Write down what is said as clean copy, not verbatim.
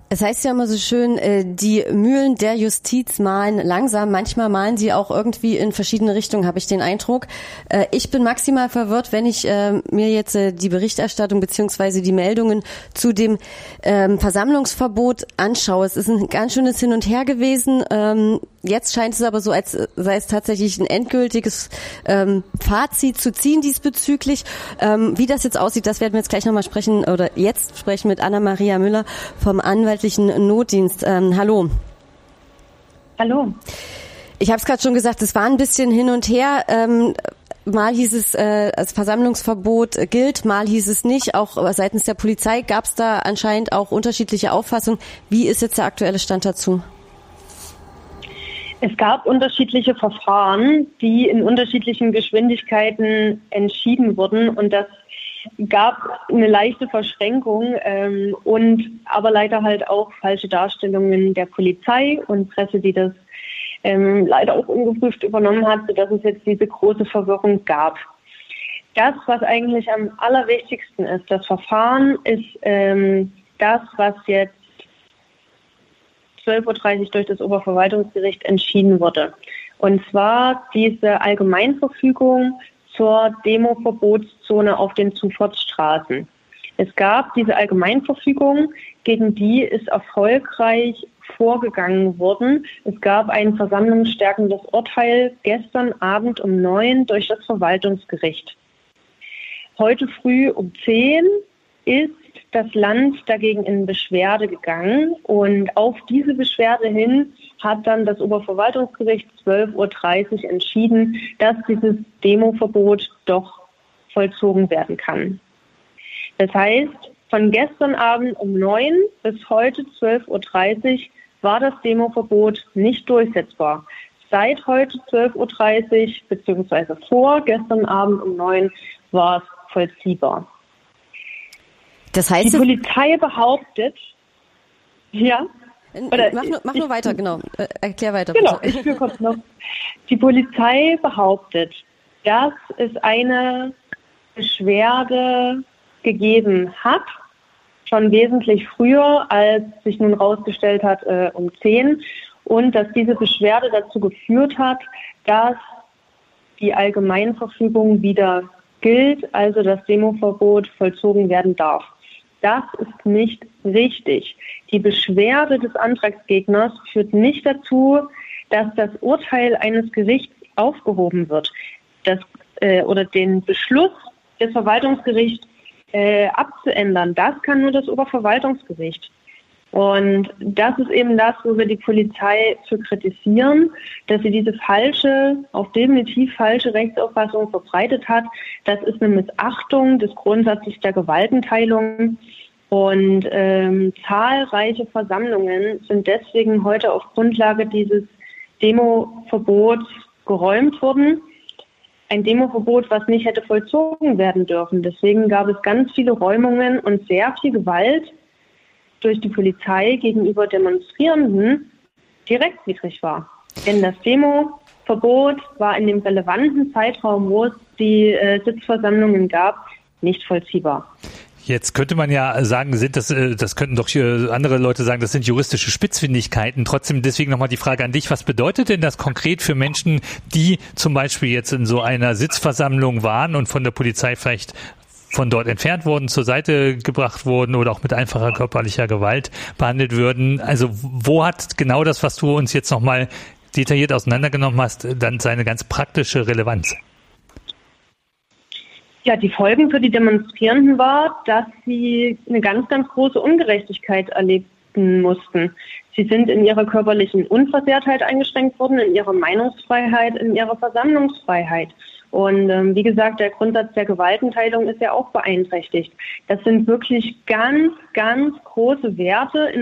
Es heißt ja immer so schön, die Mühlen der Justiz mahlen langsam. Manchmal mahlen sie auch irgendwie in verschiedene Richtungen, habe ich den Eindruck. Ich bin maximal verwirrt, wenn ich mir jetzt die Berichterstattung beziehungsweise die Meldungen zu dem Versammlungsverbot anschaue. Es ist ein ganz schönes Hin und Her gewesen. Jetzt scheint es aber so, als sei es tatsächlich ein endgültiges Fazit zu ziehen diesbezüglich. Wie das jetzt aussieht, das werden wir jetzt gleich nochmal sprechen oder jetzt sprechen mit Anna-Maria Müller vom Anwaltlichen Notdienst. Hallo. Hallo. Ich habe es gerade schon gesagt, es war ein bisschen hin und her. Mal hieß es, das Versammlungsverbot gilt, mal hieß es nicht. Auch seitens der Polizei gab es da anscheinend auch unterschiedliche Auffassungen. Wie ist jetzt der aktuelle Stand dazu? Es gab unterschiedliche Verfahren, die in unterschiedlichen Geschwindigkeiten entschieden wurden, und das gab eine leichte Verschränkung und aber leider halt auch falsche Darstellungen der Polizei und Presse, die das leider auch ungeprüft übernommen hat, sodass es jetzt diese große Verwirrung gab. Das, was eigentlich am allerwichtigsten ist, das Verfahren, ist das, was jetzt 12.30 Uhr durch das Oberverwaltungsgericht entschieden wurde. Und zwar diese Allgemeinverfügung zur Demo-Verbotszone auf den Zufahrtsstraßen. Es gab diese Allgemeinverfügung, gegen die ist erfolgreich vorgegangen worden. Es gab ein versammlungsstärkendes Urteil gestern Abend um 9 durch das Verwaltungsgericht. Heute früh um 10 ist das Land dagegen in Beschwerde gegangen, und auf diese Beschwerde hin hat dann das Oberverwaltungsgericht 12.30 Uhr entschieden, dass dieses Demoverbot doch vollzogen werden kann. Das heißt, von gestern Abend um 9 bis heute 12.30 Uhr war das Demoverbot nicht durchsetzbar. Seit heute 12.30 Uhr beziehungsweise vor gestern Abend um 9 war es vollziehbar. Das heißt, die Polizei behauptet, ja. Oder mach nur weiter, genau. Erklär weiter. Genau, ich führe kurz noch. Die Polizei behauptet, dass es eine Beschwerde gegeben hat, schon wesentlich früher, als sich nun herausgestellt hat, um 10, und dass diese Beschwerde dazu geführt hat, dass die Allgemeinverfügung wieder gilt, also das Demoverbot vollzogen werden darf. Das ist nicht richtig. Die Beschwerde des Antragsgegners führt nicht dazu, dass das Urteil eines Gerichts aufgehoben wird. Oder den Beschluss des Verwaltungsgerichts abzuändern, das kann nur das Oberverwaltungsgericht. Und das ist eben das, wo wir die Polizei für kritisieren, dass sie diese definitiv falsche Rechtsauffassung verbreitet hat. Das ist eine Missachtung des Grundsatzes der Gewaltenteilung. Und zahlreiche Versammlungen sind deswegen heute auf Grundlage dieses Demoverbots geräumt worden. Ein Demoverbot, was nicht hätte vollzogen werden dürfen. Deswegen gab es ganz viele Räumungen und sehr viel Gewalt durch die Polizei gegenüber Demonstrierenden, die rechtswidrig war. Denn das Demoverbot war in dem relevanten Zeitraum, wo es die Sitzversammlungen gab, nicht vollziehbar. Jetzt könnte man ja sagen, das könnten doch andere Leute sagen, das sind juristische Spitzfindigkeiten. Trotzdem deswegen nochmal die Frage an dich, was bedeutet denn das konkret für Menschen, die zum Beispiel jetzt in so einer Sitzversammlung waren und von der Polizei vielleicht von dort entfernt wurden, zur Seite gebracht wurden oder auch mit einfacher körperlicher Gewalt behandelt würden? Also wo hat genau das, was du uns jetzt nochmal detailliert auseinandergenommen hast, dann seine ganz praktische Relevanz? Ja, die Folgen für die Demonstrierenden war, dass sie eine ganz, ganz große Ungerechtigkeit erlebten mussten. Sie sind in ihrer körperlichen Unversehrtheit eingeschränkt worden, in ihrer Meinungsfreiheit, in ihrer Versammlungsfreiheit. Und wie gesagt, der Grundsatz der Gewaltenteilung ist ja auch beeinträchtigt. Das sind wirklich ganz, ganz große Werte in